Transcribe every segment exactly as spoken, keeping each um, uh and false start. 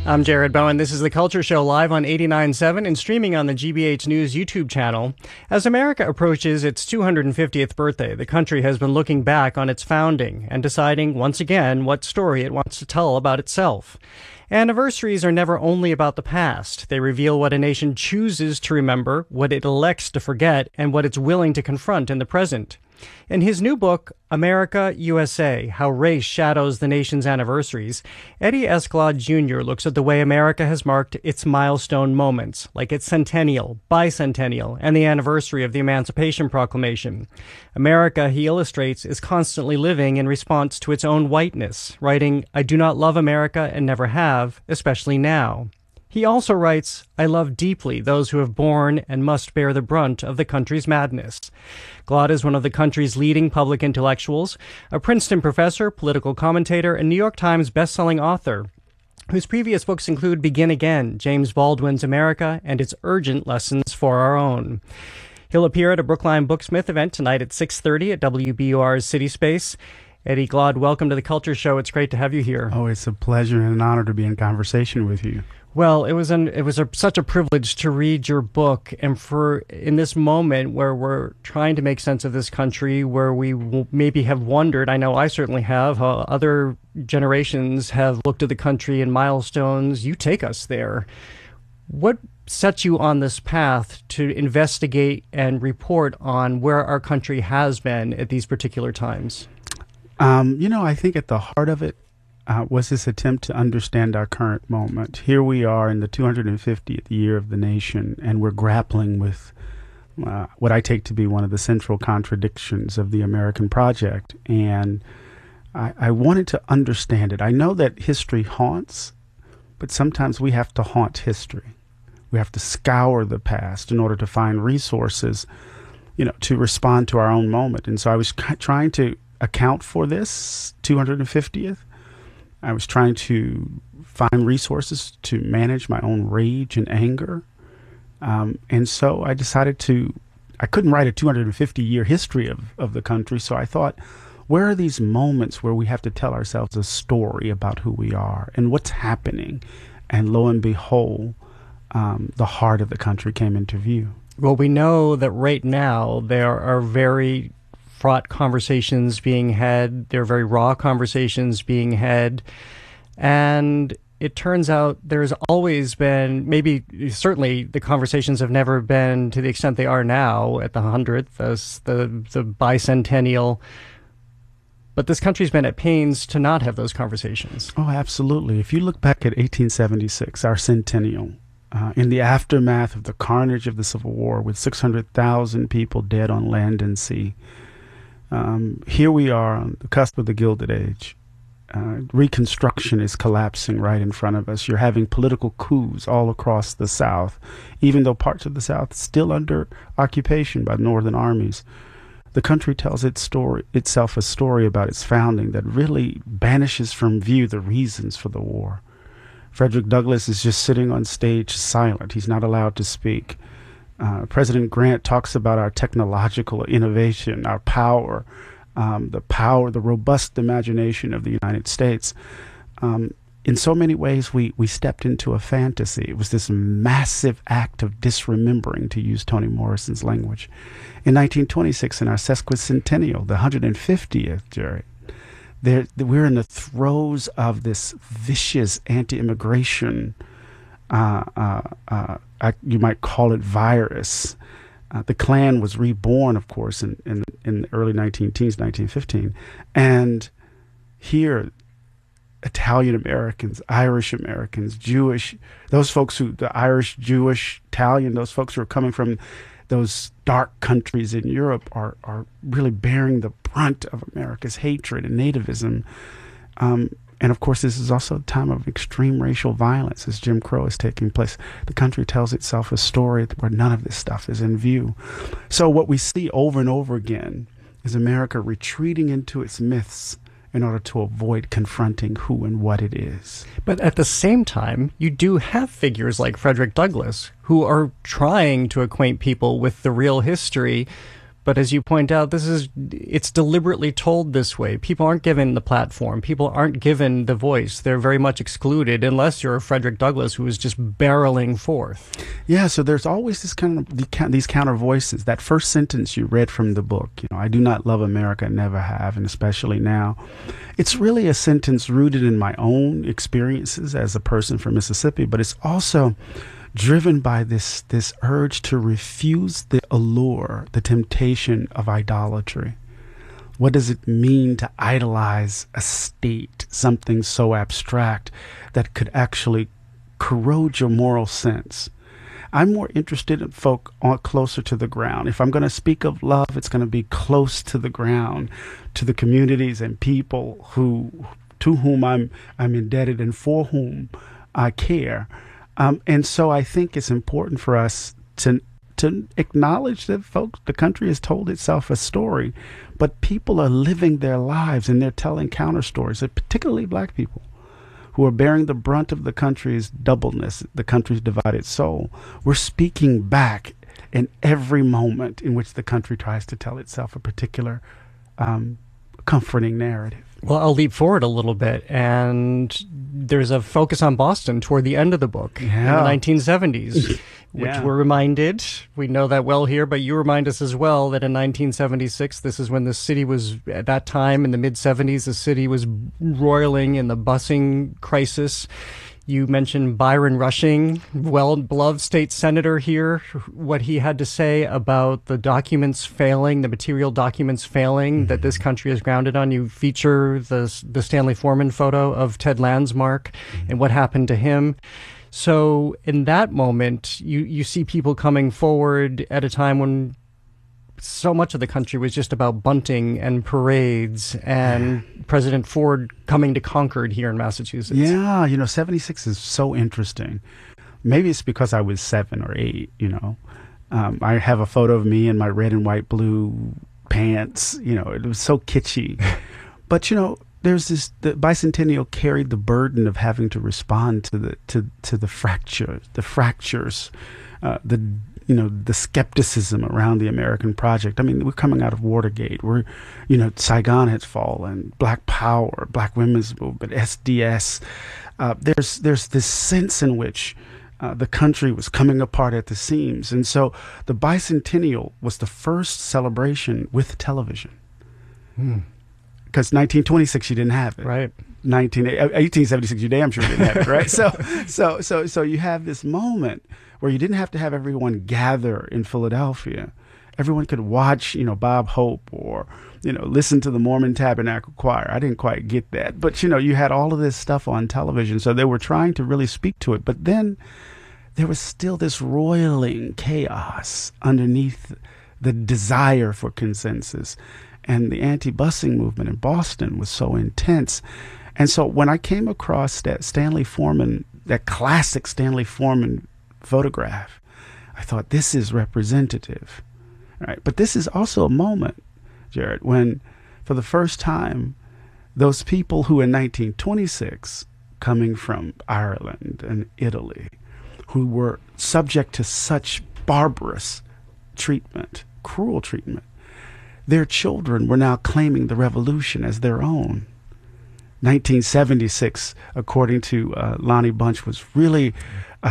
I'm Jared Bowen. This is The Culture Show, live on eighty-nine point seven and streaming on the G B H News YouTube channel. As America approaches its two hundred fiftieth birthday, the country has been looking back on its founding and deciding once again what story it wants to tell about itself. Anniversaries are never only about the past. They reveal what a nation chooses to remember, what it elects to forget, and what it's willing to confront in the present. In his new book, America, U S A, How Race Shadows the Nation's Anniversaries, Eddie Escalade Junior looks at the way America has marked its milestone moments, like its centennial, bicentennial, and the anniversary of the Emancipation Proclamation. America, he illustrates, is constantly living in response to its own whiteness, writing, "I do not love America and never have, especially now." He also writes, "I love deeply those who have borne and must bear the brunt of the country's madness." Glad is one of the country's leading public intellectuals, a Princeton professor, political commentator, and New York Times bestselling author, whose previous books include Begin Again, James Baldwin's America, and its urgent lessons for our own. He'll appear at a Brookline Booksmith event tonight at six thirty at W B U R's City Space. Eddie Glad, welcome to The Culture Show. It's great to have you here. Oh, it's a pleasure and an honor to be in conversation with you. Well, it was an it was a, such a privilege to read your book, and for in this moment where we're trying to make sense of this country, where we w- maybe have wondered, I know I certainly have, how other generations have looked at the country in milestones. You take us there. What sets you on this path to investigate and report on where our country has been at these particular times? Um, you know, I think at the heart of it uh, was this attempt to understand our current moment. Here we are in the two hundred fiftieth year of the nation, and we're grappling with uh, what I take to be one of the central contradictions of the American project. And I, I wanted to understand it. I know that history haunts, but sometimes we have to haunt history. We have to scour the past in order to find resources, you know, to respond to our own moment. And so I was c- trying to account for this two hundred fiftieth. I was trying to find resources to manage my own rage and anger. Um, and so I decided to, I couldn't write a two hundred fifty year history of, of the country. So I thought, where are these moments where we have to tell ourselves a story about who we are and what's happening? And lo and behold, um, the heart of the country came into view. Well, we know that right now there are very fraught conversations being had. There are very raw conversations being had. And it turns out there's always been, maybe certainly the conversations have never been to the extent they are now at the hundredth, the, the, the bicentennial. But this country's been at pains to not have those conversations. Oh, absolutely. If you look back at eighteen seventy-six, our centennial, uh, in the aftermath of the carnage of the Civil War, with six hundred thousand people dead on land and sea, Um, here we are on the cusp of the Gilded Age. Uh, Reconstruction is collapsing right in front of us. You're having political coups all across the South, even though parts of the South are still under occupation by northern armies. The country tells its story, itself a story about its founding that really banishes from view the reasons for the war. Frederick Douglass is just sitting on stage silent. He's not allowed to speak. Uh, President Grant talks about our technological innovation, our power, um, the power, the robust imagination of the United States. Um, in so many ways, we, we stepped into a fantasy. It was this massive act of disremembering, to use Toni Morrison's language. In nineteen twenty-six, in our sesquicentennial, the one hundred fiftieth, Jerry, there, we're in the throes of this vicious anti-immigration Uh, uh, uh, I, you might call it virus. Uh, the Klan was reborn, of course, in, in, in the early nineteen teens, nineteen fifteen. And here, Italian Americans, Irish Americans, Jewish, those folks who, the Irish, Jewish, Italian, those folks who are coming from those dark countries in Europe are, are really bearing the brunt of America's hatred and nativism. Um, And of course, this is also a time of extreme racial violence as Jim Crow is taking place. The country tells itself a story where none of this stuff is in view. So what we see over and over again is America retreating into its myths in order to avoid confronting who and what it is. But at the same time, you do have figures like Frederick Douglass who are trying to acquaint people with the real history, But as you point out, this is it's deliberately told this way. People aren't given the platform. People aren't given the voice. They're very much excluded unless you're Frederick Douglass, who is just barreling forth. Yeah, so there's always this kind of these counter voices. That first sentence you read from the book, you know, I do not love America, never have, and especially now. It's really a sentence rooted in my own experiences as a person from Mississippi, but it's also driven by this this urge to refuse the allure, the temptation of idolatry. What does it mean to idolize a state, something so abstract that could actually corrode your moral sense? I'm more interested in folk on closer to the ground. If I'm going to speak of love, it's going to be close to the ground, to the communities and people who, to whom I'm I'm indebted and for whom I care. Um, and so I think it's important for us to to acknowledge that, folks, the country has told itself a story, but people are living their lives and they're telling counter stories, particularly Black people, who are bearing the brunt of the country's doubleness, the country's divided soul. We're speaking back in every moment in which the country tries to tell itself a particular um, comforting narrative. Well, I'll leap forward a little bit, and there's a focus on Boston toward the end of the book yeah. in the nineteen seventies, which yeah. we're reminded, we know that well here, but you remind us as well that in nineteen seventy-six, this is when the city was, at that time in the mid-seventies, the city was roiling in the busing crisis. You mentioned Byron Rushing, well-beloved state senator here, what he had to say about the documents failing, the material documents failing mm-hmm. that this country is grounded on. You feature the, the Stanley Forman photo of Ted Landsmark mm-hmm. and what happened to him. So in that moment, you, you see people coming forward at a time when so much of the country was just about bunting and parades and President Ford coming to Concord here in Massachusetts. Yeah, you know, seventy-six is so interesting. Maybe it's because I was seven or eight, you know. Um, I have a photo of me in my red and white blue pants. You know, it was so kitschy. But, you know, there's this, the bicentennial carried the burden of having to respond to the, to, to the fracture, the fractures, uh, the you know, the skepticism around the American project. I mean, we're coming out of Watergate. We're, you know, Saigon has fallen, Black Power, Black Women's Movement, S D S. Uh, there's there's this sense in which uh, the country was coming apart at the seams. And so the bicentennial was the first celebration with television. Because hmm. nineteen twenty-six, you didn't have it. Right. nineteen, eighteen seventy-six, you damn sure didn't have it, right? So, so, so, so you have this moment where you didn't have to have everyone gather in Philadelphia. Everyone could watch, you know, Bob Hope or, you know, listen to the Mormon Tabernacle Choir. I didn't quite get that. But, you know, you had all of this stuff on television. So they were trying to really speak to it. But then there was still this roiling chaos underneath the desire for consensus. And the anti-busing movement in Boston was so intense. And so when I came across that Stanley Forman, that classic Stanley Forman photograph, I thought, this is representative, right? But this is also a moment, Jared, when for the first time, those people who in nineteen twenty-six, coming from Ireland and Italy, who were subject to such barbarous treatment, cruel treatment, their children were now claiming the revolution as their own. nineteen seventy-six, according to uh, Lonnie Bunch, was really a,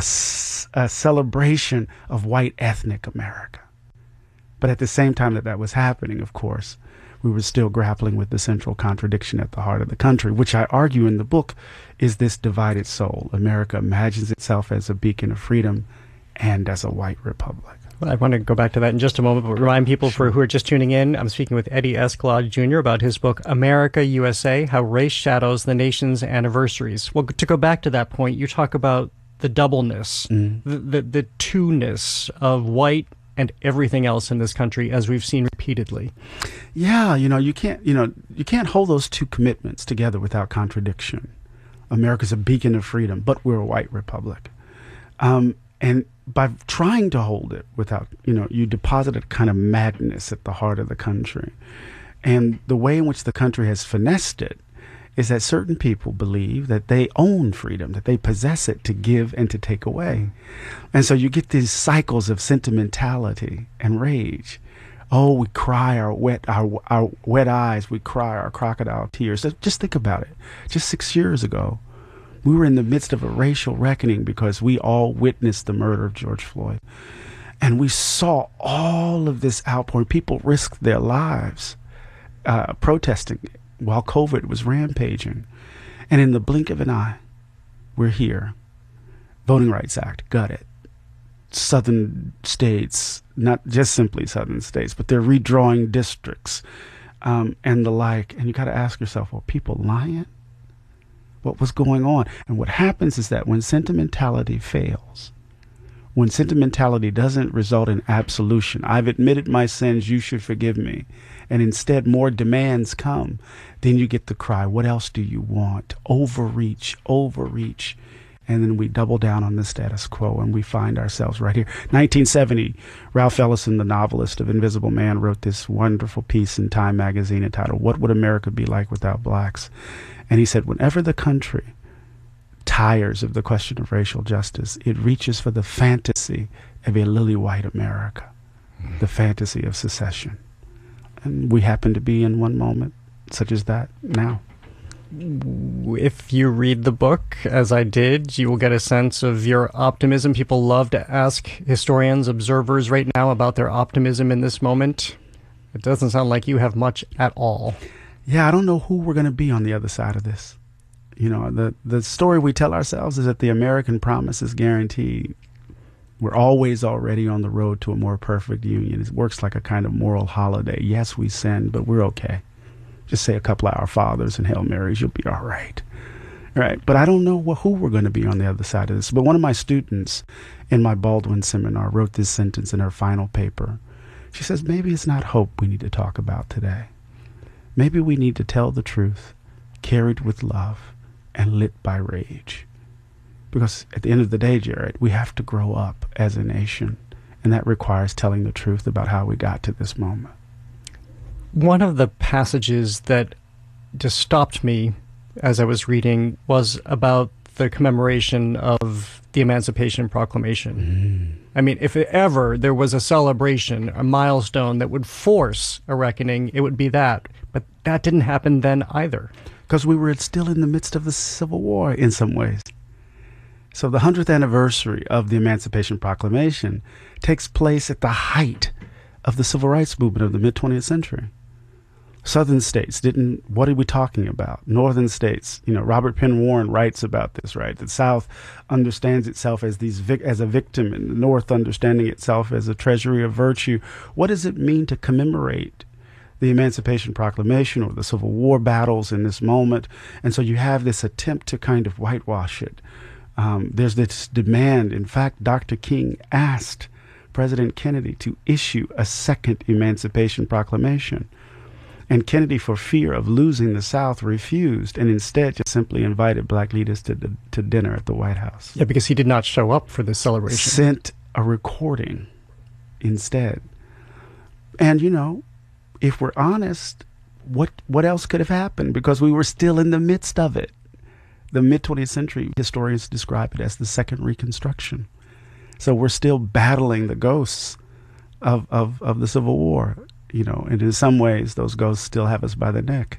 a celebration of white ethnic America. But at the same time that that was happening, of course, we were still grappling with the central contradiction at the heart of the country, which I argue in the book is this divided soul. America imagines itself as a beacon of freedom and as a white republic. I want to go back to that in just a moment, but remind people Sure. for who are just tuning in, I'm speaking with Eddie Escalade Junior about his book, America, U S A, How Race Shadows the Nation's Anniversaries. Well, to go back to that point, you talk about the doubleness, mm. the, the, the two-ness of white and everything else in this country, as we've seen repeatedly. Yeah, you know, you can't, you know, you can't hold those two commitments together without contradiction. America's a beacon of freedom, but we're a white republic. Um, and by trying to hold it without, you know, you deposit a kind of madness at the heart of the country. And the way in which the country has finessed it is that certain people believe that they own freedom, that they possess it to give and to take away. And so you get these cycles of sentimentality and rage Oh, we cry our wet our our wet eyes. We cry our crocodile tears. Just think about it. Just six years ago, we were in the midst of a racial reckoning because we all witnessed the murder of George Floyd, and we saw all of this outpouring. People risked their lives uh, protesting while COVID was rampaging, and in the blink of an eye, we're here. Voting Rights Act, got it. Southern states, not just simply southern states, but they're redrawing districts um, and the like. And you got to ask yourself, well, people lying? What was going on? And what happens is that when sentimentality fails, when sentimentality doesn't result in absolution, I've admitted my sins, you should forgive me, and instead more demands come, then you get the cry, what else do you want? Overreach, overreach. And then we double down on the status quo, and we find ourselves right here. nineteen seventy, Ralph Ellison, the novelist of Invisible Man, wrote this wonderful piece in Time magazine entitled, What Would America Be Like Without Blacks? And he said, whenever the country tires of the question of racial justice, it reaches for the fantasy of a lily white America, the fantasy of secession. And we happen to be in one moment such as that now. If you read the book, as I did, you will get a sense of your optimism. People love to ask historians, observers right now about their optimism in this moment. It doesn't sound like you have much at all. Yeah, I don't know who we're going to be on the other side of this. You know, the, the story we tell ourselves is that the American promise is guaranteed. We're always already on the road to a more perfect union. It works like a kind of moral holiday. Yes, we sin, but we're okay. Just say a couple of Our Fathers and Hail Marys, you'll be all right. All right, but I don't know wh- who we're going to be on the other side of this. But one of my students in my Baldwin seminar wrote this sentence in her final paper. She says, maybe it's not hope we need to talk about today. Maybe we need to tell the truth, carried with love, and lit by rage. Because at the end of the day, Jared, we have to grow up as a nation, and that requires telling the truth about how we got to this moment. One of the passages that just stopped me as I was reading was about the commemoration of the Emancipation Proclamation. Mm. I mean, if ever there was a celebration, a milestone that would force a reckoning, it would be that. But that didn't happen then either. Because we were still in the midst of the Civil War in some ways. So the hundredth anniversary of the Emancipation Proclamation takes place at the height of the civil rights movement of the mid-twentieth century. Southern states didn't, what are we talking about? Northern states, you know, Robert Penn Warren writes about this, right? The South understands itself as these vic- as a victim, and the North understanding itself as a treasury of virtue. What does it mean to commemorate the Emancipation Proclamation or the Civil War battles in this moment? And so you have this attempt to kind of whitewash it. Um, there's this demand. In fact, Doctor King asked President Kennedy to issue a second Emancipation Proclamation. And Kennedy, for fear of losing the South, refused and instead just simply invited black leaders to to dinner at the White House. Yeah, because he did not show up for this celebration. Sent a recording instead. And, you know, if we're honest, what what else could have happened? Because we were still in the midst of it. The mid-twentieth century historians describe it as the Second Reconstruction. So we're still battling the ghosts of, of, of the Civil War. You know, and in some ways, those ghosts still have us by the neck.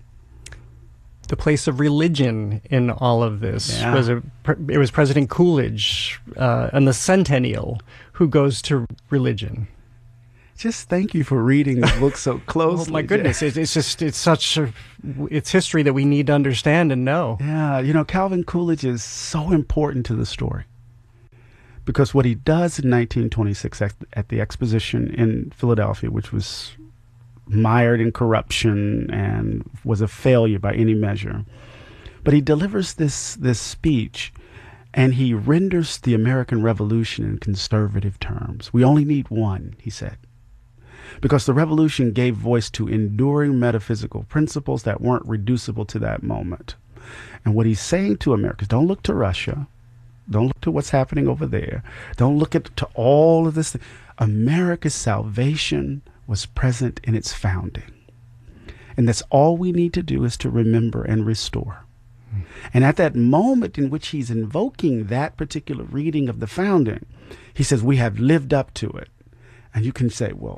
The place of religion in all of this yeah. was a, it was President Coolidge uh, and the Centennial who goes to religion. Just thank you for reading the book so closely. Oh my goodness, it's, it's just it's such a, it's history that we need to understand and know. Yeah, you know, Calvin Coolidge is so important to the story. Because what he does in nineteen twenty-six at, at the exposition in Philadelphia, which was mired in corruption and was a failure by any measure. But he delivers this this speech, and he renders the American Revolution in conservative terms. We only need one, he said, because the Revolution gave voice to enduring metaphysical principles that weren't reducible to that moment. And what he's saying to Americans, don't look to Russia. Don't look to what's happening over there. Don't look at to all of this. America's salvation was present in its founding. And that's all we need to do is to remember and restore. Mm. And at that moment in which he's invoking that particular reading of the founding, he says, we have lived up to it. And you can say, well,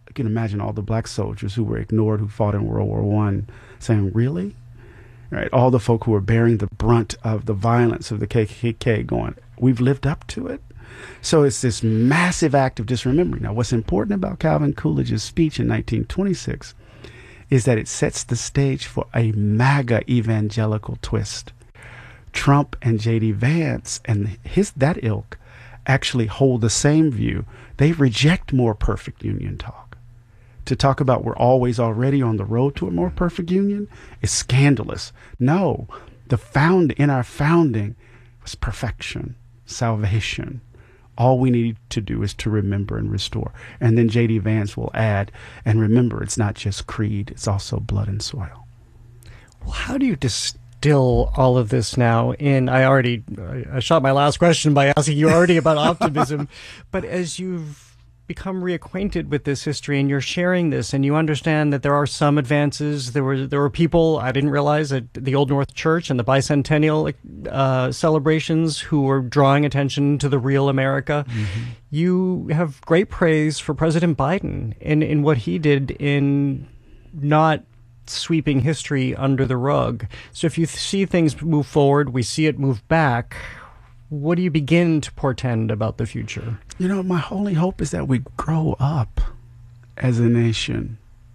I can imagine all the black soldiers who were ignored, who fought in World War One, saying, really? Right? All the folk who were bearing the brunt of the violence of the K K K going, we've lived up to it. So it's this massive act of disremembering. Now, what's important about Calvin Coolidge's speech in nineteen twenty-six is that it sets the stage for a MAGA evangelical twist. Trump and J D Vance and his that ilk actually hold the same view. They reject more perfect union talk. To talk about we're always already on the road to a more perfect union is scandalous. No, the found in our founding was perfection, salvation. All we need to do is to remember and restore. And then J D Vance will add, and remember, it's not just creed, it's also blood and soil. Well, how do you distill all of this now in, I already, I shot my last question by asking you already about optimism, but as you've become reacquainted with this history and you're sharing this and you understand that there are some advances, there were there were people I didn't realize at the Old North Church and the bicentennial uh, celebrations who were drawing attention to the real America. Mm-hmm. You have great praise for President Biden in, in what he did in not sweeping history under the rug. So if you th- see things move forward, we see it move back, what do you begin to portend about the future? You know, my only hope is that we grow up as a nation.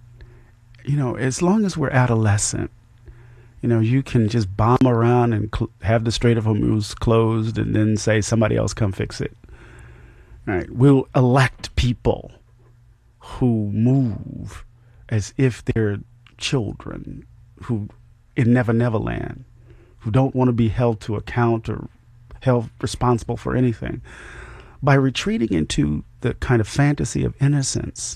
You know, as long as we're adolescent, you know, you can just bomb around and cl- have the Strait of Hormuz closed and then say somebody else come fix it. All right. We'll elect people who move as if they're children who in Never Never Land, who don't want to be held to account or held responsible for anything. By retreating into the kind of fantasy of innocence,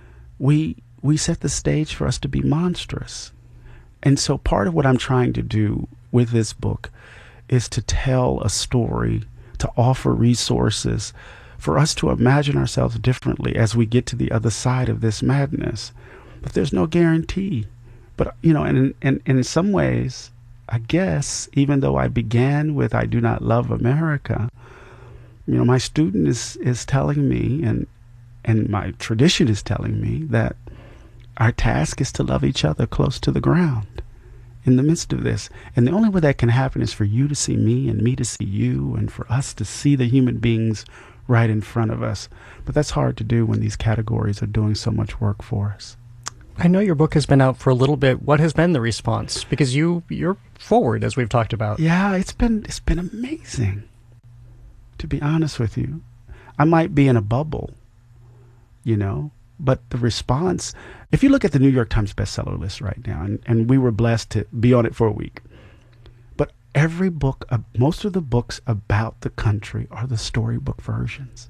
we we set the stage for us to be monstrous. And so part of what I'm trying to do with this book is to tell a story, to offer resources for us to imagine ourselves differently as we get to the other side of this madness. But there's no guarantee. But, you know, and, and, and in some ways, I guess, even though I began with I do not love America, you know, my student is, is telling me, and and my tradition is telling me, that our task is to love each other close to the ground in the midst of this. And the only way that can happen is for you to see me and me to see you and for us to see the human beings right in front of us. But that's hard to do when these categories are doing so much work for us. I know your book has been out for a little bit. What has been the response? Because you, you're forward, as we've talked about. Yeah, it's been it's been amazing, to be honest with you. I might be in a bubble, you know, but the response, if you look at the New York Times bestseller list right now, and, and we were blessed to be on it for a week, but every book, uh, most of the books about the country are the storybook versions.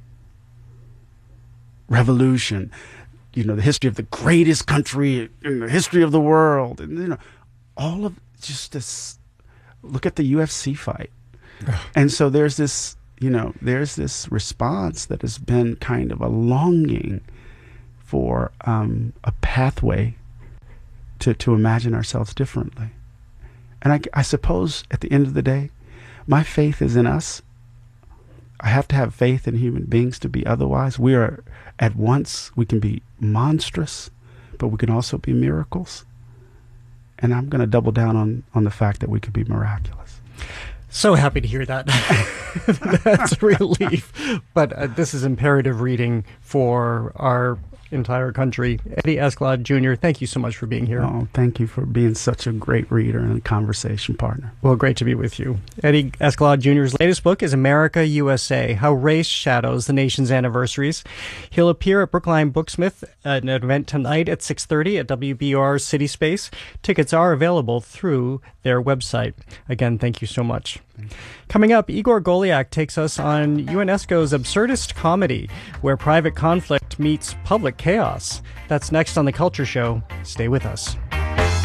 Revolution, you know, the history of the greatest country in the history of the world. And, you know, all of just this, look at the U F C fight. And so there's this, you know, there's this response that has been kind of a longing for um, a pathway to, to imagine ourselves differently. And I, I suppose at the end of the day, my faith is in us. I have to have faith in human beings to be otherwise. We are at once, we can be monstrous, but we can also be miracles. And I'm going to double down on, on the fact that we could be miraculous. So happy to hear that. That's a relief. But uh, this is imperative reading for our entire country. Eddie Escalade Junior, thank you so much for being here. Oh, thank you for being such a great reader and a conversation partner. Well, great to be with you. Eddie Escalade Junior's latest book is America, U S A, How Race Shadows the Nation's Anniversaries. He'll appear at Brookline Booksmith at an event tonight at six thirty at W B R City Space. Tickets are available through their website. Again, thank you so much. Coming up, Igor Goliak takes us on UNESCO's absurdist comedy, where private conflict meets public chaos. That's next on The Culture Show. Stay with us.